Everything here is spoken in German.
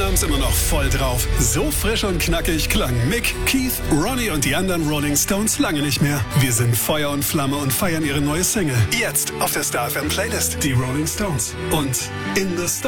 haben's immer noch voll drauf. So frisch und knackig klang Mick, Keith, Ronnie und die anderen Rolling Stones lange nicht mehr. Wir sind Feuer und Flamme und feiern ihre neue Single. Jetzt auf der Star FM Playlist. Die Rolling Stones. Und In the Stars.